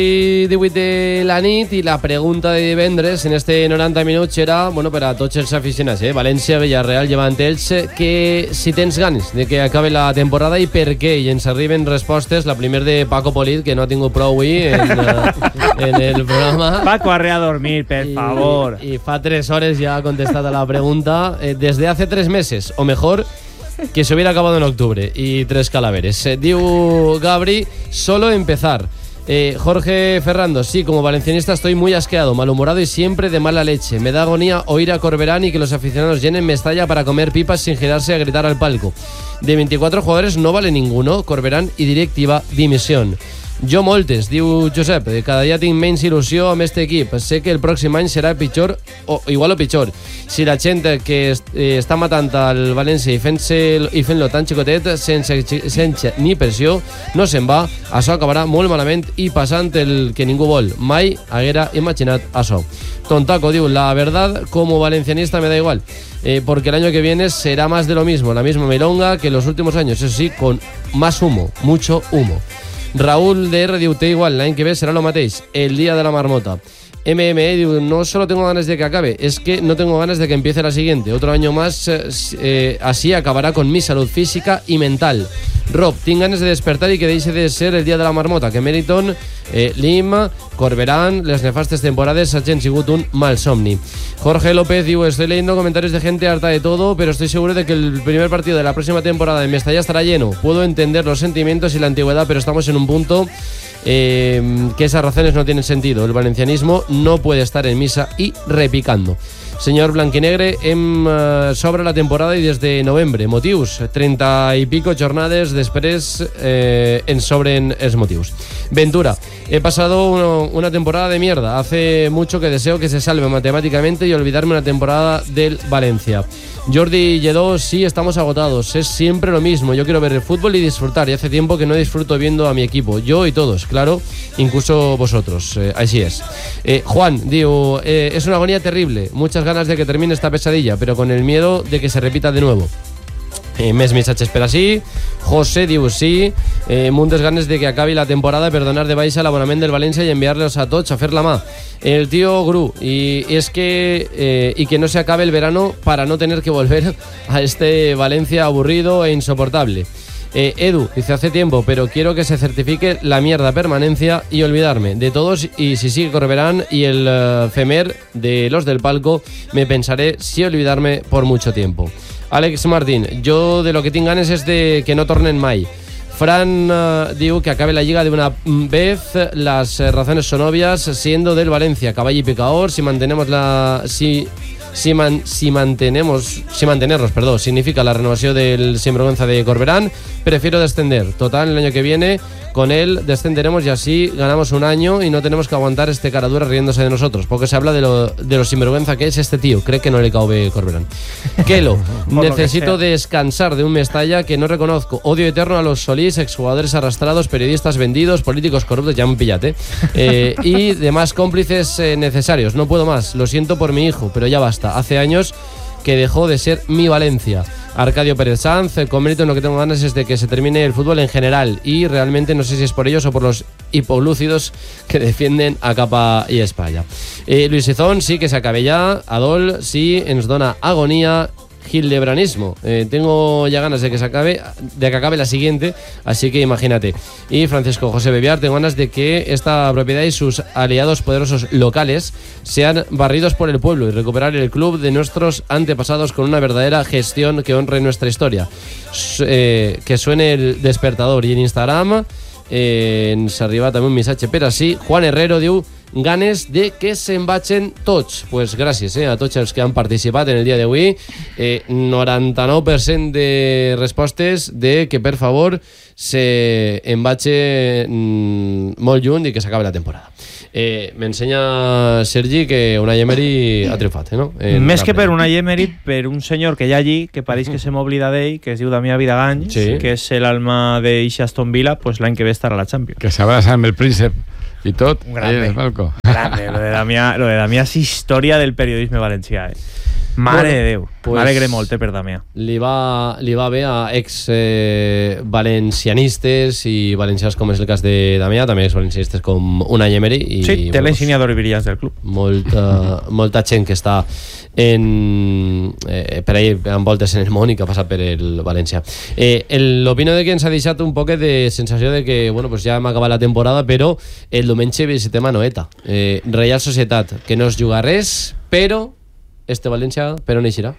18 de la nit i la pregunta de divendres en este 90 minuts era, bueno, per a tots els aficionats, València, Villarreal, Llevant, Elche, que si tens ganes de que acabe la temporada i per què, i ens arriben respostes. La primer de Paco Polit, que no ha tingut prou avui en el programa. Paco, arre a dormir, per favor. Y fa 3 horas ya ha contestado a la pregunta. Desde hace 3 meses, o mejor, que se hubiera acabado en octubre. Y 3 calaveres. Diu Gabri, solo empezar. Jorge Ferrando, sí, como valencianista estoy muy asqueado, malhumorado y siempre de mala leche. Me da agonía oír a Corberán y que los aficionados llenen Mestalla para comer pipas sin girarse a gritar al palco. De 24 jugadores no vale ninguno. Corberán y directiva, dimisión. Jo moltes, diu Josep, cada dia tinc menys il·lusió amb este equip. Sé que el pròxim any serà pitjor o igual o pitjor. Si la gent que està matant al València i fent-lo tan xicotet sense ni pressió no se'n va, això acabarà molt malament i passant el que ningú vol. Mai haguera imaginat això. Tontaco diu, la verdad como valencianista me da igual, porque el año que viene será más de lo mismo, la misma milonga que los últimos años, eso sí, con más humo, mucho humo. Raúl DR diu, té igual, l'any que ve serà lo mateix, el día de la marmota. MME diu, no solo tengo ganas de que acabe, es que no tengo ganas de que empiece la siguiente. Otro año más, así acabará con mi salud física y mental. Rob, tinc ganes de despertar y que deixe de ser el día de la marmota, que Meriton, Lim, Corberán, les nefastes temporades hagin sigut un mal somni. Jorge López diu, estoy leyendo comentarios de gente harta de todo, pero estoy seguro de que el primer partido de la próxima temporada de Mestalla estará lleno. Puedo entender los sentimientos y la antigüedad, pero estamos en un punto que esas razones no tienen sentido. El valencianismo no puede estar en misa y repicando. Señor Blanquinegre, sobre la temporada y desde novembre. Motius, 30 y pico jornades després en sobren els motius. Ventura, he pasado una temporada de mierda. Hace mucho que deseo que se salve matemáticamente y olvidarme una temporada del Valencia. Jordi Lledó, sí, estamos agotados. Es siempre lo mismo. Yo quiero ver el fútbol y disfrutar. Y hace tiempo que no disfruto viendo a mi equipo. Yo y todos, claro, incluso vosotros. Así es. Juan, digo, es una agonía terrible. Muchas ganas de que termine esta pesadilla, pero con el miedo de que se repita de nuevo. Més missatges per així. José diu sí, moltes ganes de que acabi la temporada per donar de baixa l'abonament del València i enviar-los a tots a fer la mà. El tío Gru, y es que y que no se acabe el verano para no tener que volver a este Valencia aburrido e insoportable. Edu dice, hace tiempo, pero quiero que se certifique la mierda permanencia y olvidarme de todos, y si sigue Corberán y el Femer de los del palco, me pensaré si olvidarme por mucho tiempo. Alex Martín, yo de lo que tinc ganes es de que no tornen mai. Fran diu que acabe la Lliga de una vez, las razones son obvias, siendo del Valencia, caball y picador, si mantenernos, perdón, significa la renovación del sinvergüenza de Corberán, prefiero descender. Total, el año que viene con él descenderemos y así ganamos un año y no tenemos que aguantar este cara dura riéndose de nosotros, porque se habla de lo sinvergüenza que es este tío. Cree que no le cabe Corberán. Kelo, necesito descansar de un Mestalla que no reconozco. Odio eterno a los Solís, exjugadores arrastrados, periodistas vendidos, políticos corruptos, ya me pillate, y demás cómplices necesarios. No puedo más, lo siento por mi hijo, pero ya basta. Hace años que dejó de ser mi Valencia. Arcadio Pérez Sanz, con mérito, en lo que tengo ganas es de que se termine el fútbol en general, y realmente no sé si es por ellos o por los hipoglúcidos que defienden a capa y espalla. Luis Izón, sí, que se acabe ya. Adol, sí, ens dona agonía. Hildebranismo, tengo ya ganas de que acabe la siguiente, así que imagínate. Y Francisco José Bebiar, tengo ganas de que esta propiedad y sus aliados poderosos locales sean barridos por el pueblo y recuperar el club de nuestros antepasados con una verdadera gestión que honre nuestra historia. Que suene el despertador. Y en Instagram ens arriba també un missatge per així. Juan Herrero diu, ganes de que se'n vagin tots. Pues gràcies a tots els que han participat en el dia d'avui. 99% de respostes de que per favor se'n vagin molt lluny i que s'acabi la temporada. M'ensenya Sergi que Unai Emery ha triomfat, no? Més que per Unai Emery, per un senyor que hi ha allí, que pareix que se m'oblida d'ell, que es diu Damià Vidagany, sí, que és l'alma d'eixa Aston Villa, pues l'any que ve estarà a la Champions. Que s'abraça amb el príncep i tot. Un grande, grande. Lo de Damià és història del periodisme valencià, Mare de Déu, pues, m'alegre molt per Damià. Li va bé a ex-valencianistes i valencians, com és el cas de Damià, també ex-valencianistes com Unai Emery. Sí, té l'insignia d'or i brillants del club. Molta gent que està per ahí en voltes en el món i que ha passat per el València. L'opinió de que ens ha deixat un poc de sensació de que pues ja hem acabat la temporada, però el diumenge visitem a Noeta. Reial Societat, que no es juga res, però este Valencia, pero no irá.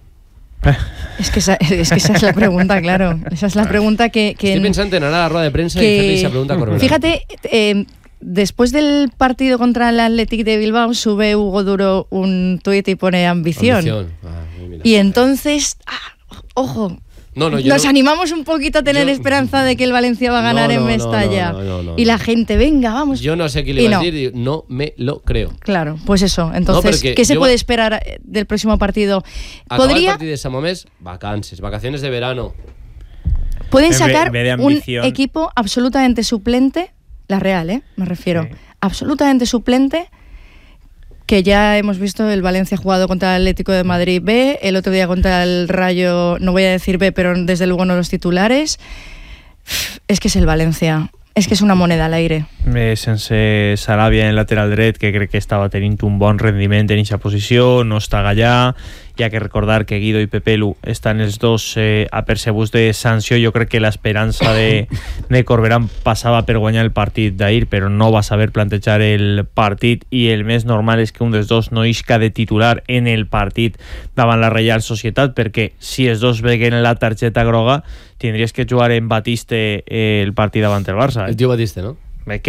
Es que esa es la pregunta, claro. Esa es la pregunta que estoy pensando en la rueda de prensa y hacerle esa pregunta a Corberán. Fíjate, después del partido contra el Athletic de Bilbao sube Hugo Duro un tuit y pone ambición. Y entonces, ojo, nos animamos un poquito a tener esperanza de que el Valencia va a ganar en Mestalla. Y la gente, venga, vamos. Yo no sé qué le iba a decir, no me lo creo. Claro, pues eso. Entonces, ¿qué se puede esperar del próximo partido? Acabar el partido de San Mamés, vacaciones de verano. Pueden sacar un equipo absolutamente suplente, la Real, me refiero, absolutamente suplente, que ya hemos visto el Valencia jugado contra el Atlético de Madrid B, el otro día contra el Rayo, no voy a decir B, pero desde luego no los titulares. Es que es el Valencia, és que és una moneda a l'aire. Sense Sarabia en lateral dret, que crec que estava tenint un bon rendiment en aquesta posició, no està Gallà. Hi ha que recordar que Guido i Pepelu estan els dos apercebuts de sanció. Jo crec que l'esperança de Corberán passava per guanyar el partit d'ahir, però no va saber plantejar el partit, i el més normal és que un dels dos no isca de titular en el partit davant la Reial Societat, perquè si els dos veguen la targeta groga tindries que jugar en Batiste el partit davant el Barça. El tio Batiste, no?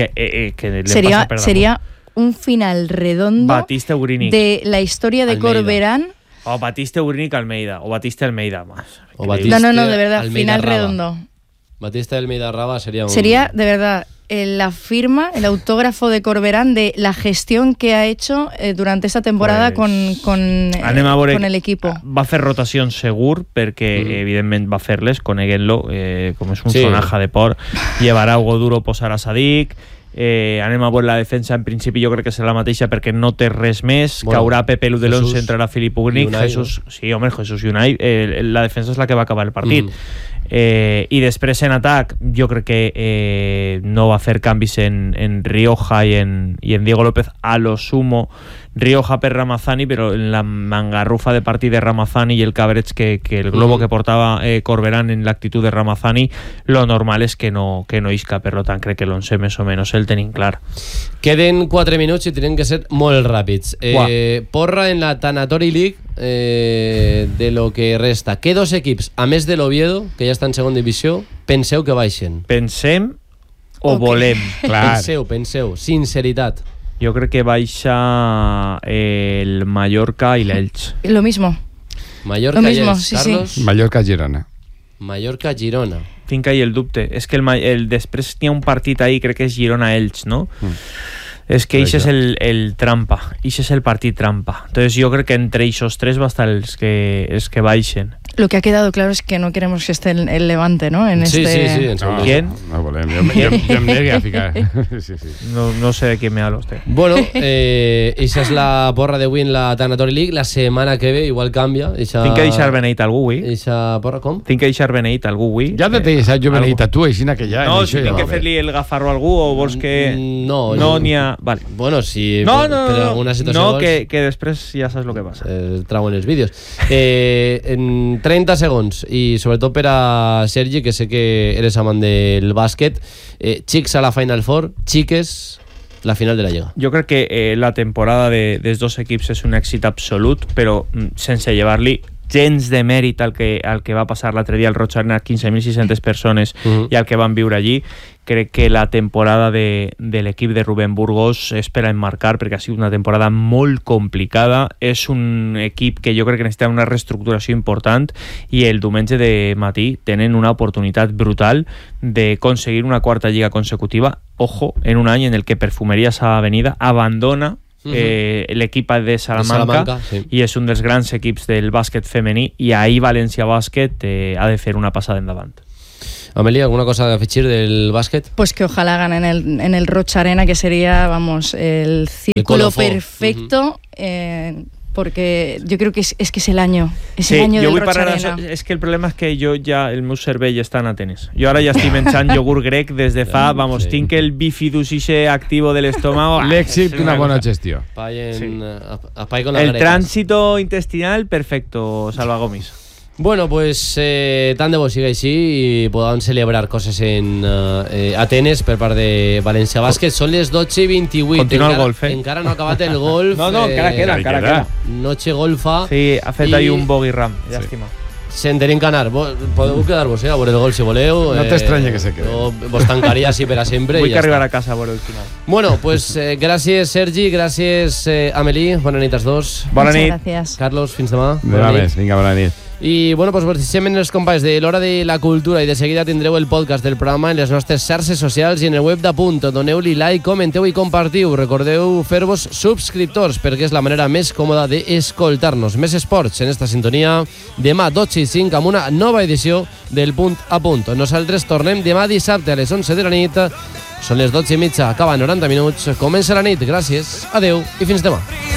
Sería un final redondo Batiste de la historia de Almeida. Corberán. O Batiste Urinik Almeida, o Batiste Almeida más. O Batiste, no, de verdad, Almeida final Raba. redondo. Batiste Almeida Raba sería de verdad la firma, el autógrafo de Corberán de la gestión que ha hecho durante esta temporada con el equipo. Va fer rotacions segur, perquè evidentment va fer-les, coneguent-lo, com és un sonaja de por. Llevarà Hugo Duro, posarà Sadik. Anem a veure la defensa. En principi jo crec que serà la mateixa, perquè no té res més. Caurà Pepe Lu de l'11, entrarà Filip Ugnic, Jesús i Unai. La defensa és la que va acabar el partit. I després en atac jo crec que no va fer canvis en Rioja i en Diego López, a lo sumo Rioja per Ramazani, però en la mangarrufa de partit de Ramazani i el cabreig que el globo que portava Corberán en l'actitud de Ramazani, lo normal és que no isca. Per tant crec que l'11 més o menys el tenim clar. Queden 4 minuts i tenen que ser molt ràpids. Porra en la Tanatori League de lo que resta. Què dos equips, a més de l'Oviedo, que ja està en segona divisió, penseu que baixen? Pensem o volem? Clar. Penseu, sinceritat. Jo crec que baixa el Mallorca i l'Elx. Lo mismo. Mallorca i Elx, Carlos? Sí. Mallorca-Girona. Mallorca-Girona. Tinc ahí el dubte. És que després n'hi ha un partit ahí, crec que és Girona-Elx, no? És que ix és el trampa. Ix és el partit trampa. Entonces yo creo que entre esos tres va a estar els que baixen. Lo que ha quedado claro es que no queremos que esté el Levante, ¿no? Sí. ¿Quién? No volem. Jo em negué a ficar. Sí. No sé de quién me habla usted. Bueno, esa es la porra d'avui en la Tanatori League. La setmana que ve igual canvia. Tinc que deixar beneit algú, avui. Esa porra, com? Tinc que deixar beneit algú, avui. Ja t'he deixat jo beneit a tu, així que ja... No, si tinc que fer-li el gafarro a algú o vols que... No n'hi ha... Vale. Bueno, si... No, per alguna situació no, vols... que després ja saps el que passa. Trau en els vídeos. En 30 segons, i sobretot per a Sergi, que sé que eres amant del bàsquet, xics a la Final Four, xiques la final de la Lliga. Jo crec que la temporada dels dos equips és un èxit absolut, però sense llevar-li gens de mèrit al que va passar l'altre dia al Roig Arena, 15.600 persones i al que van viure allí. Crec que la temporada de l'equip de Rubén Burgos és per a emmarcar, perquè ha sigut una temporada molt complicada. És un equip que jo crec que necessita una reestructuració important, i el diumenge de matí tenen una oportunitat brutal de aconseguir una quarta lliga consecutiva. Ojo, en un any en el que Perfumerías Avenida abandona l'equip de Salamanca, sí. I és un dels grans equips del bàsquet femení, i ahir València Bàsquet ha de fer una passada endavant. Amelia, ¿alguna cosa de afegir del básquet? Pues que ojalá ganen en el Roig Arena, que sería, vamos, el círculo perfecto porque yo creo que es que es el año. És el año del Roig Arena. És que el problema és que jo ja, el meu cervell està en Atenes. Jo ara ja estic menjant iogurt grec des de fa, vamos, tinc el bifidus ixe activo de l'estómago. L'èxit d'una bona gestió. El tránsito intestinal, perfecto, Salva Gomis. Bueno, pues tant de bo siga així i podem celebrar coses en Atenes per part de València Bàsquet. Són les 12:28. Continua el golf, Encara no ha acabat el golf. No, encara queda. Noche golfa. Sí, ha fet ahí un bogey ram, llàstima. Senterín Canar, podeu quedar-vos a veure el gol si voleu. No t'estranya que se quede. Vos tancaria així per a sempre. Vull que arribar a casa a veure el final. Bueno, pues gràcies Sergi, gràcies Amélie, bona nit als dos. Bona nit. Gràcies. Carlos, fins demà. Demà més, vinga, bona nit. I bueno, pues deixem els companys de l'Hora de la Cultura i de seguida tindreu el podcast del programa en les nostres xarxes socials i en el web d'Apunt. Doneu-li like, comenteu i compartiu. Recordeu fer-vos subscriptors perquè és la manera més còmoda d'escoltar-nos. Més esports en esta sintonia. Demà 12:05 amb una nova edició del Punt a Punt. Nosaltres tornem demà dissabte a les 11 de la nit. Són les 12:30, acaba 90 minuts. Comença la nit. Gràcies, adeu i fins demà.